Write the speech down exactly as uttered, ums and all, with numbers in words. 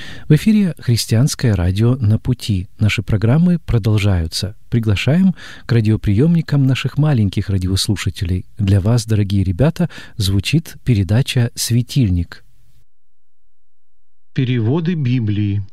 В эфире «Христианское радио на пути». Наши программы продолжаются. Приглашаем к радиоприемникам наших маленьких радиослушателей. Для вас, дорогие ребята, звучит передача «Светильник». Переводы Библии.